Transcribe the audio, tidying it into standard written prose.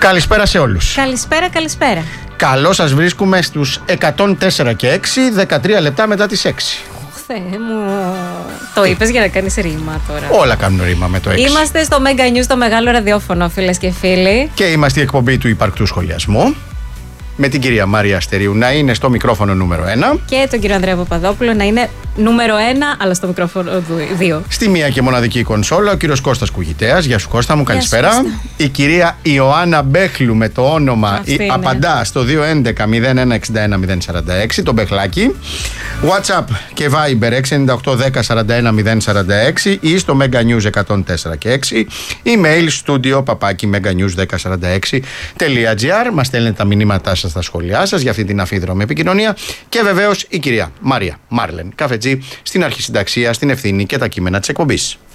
Καλησπέρα σε όλους. Καλησπέρα. Καλώς σας βρίσκουμε στους 104 και 6, 13 λεπτά μετά τις 6. Θεέ μου. Το είπες για να κάνεις ρήμα τώρα. Όλα κάνουν ρήμα με το 6. Είμαστε στο Mega News, το μεγάλο ραδιόφωνο, φίλες και φίλοι. Και είμαστε η εκπομπή του υπαρκτού σχολιασμού. Με την κυρία Μάρια Αστερίου να είναι στο μικρόφωνο νούμερο 1. Και τον κύριο Ανδρέα Παπαδόπουλο να είναι νούμερο 1, αλλά στο μικρόφωνο 2. Στη μία και μοναδική κονσόλα ο κύριος Κώστας Κουγητέας. Γεια σου Κώστα μου, καλησπέρα. Η κυρία Ιωάννα Μπέχλου με το όνομα απαντά στο 211-0161-046, το Μπεχλάκι. WhatsApp και Viber 698-1041-046 ή στο Mega News 104 και 6. Email studio @meganews1046.gr. Μας στέλνετε τα μηνύματά σας, στα σχόλιά σας για αυτή την αφίδρομη επικοινωνία. Και βεβαίως η κυρία Μάρια Μάρλεν Καφετζή στην αρχισυνταξία, στην ευθύνη και τα κείμενα της εκπομπής.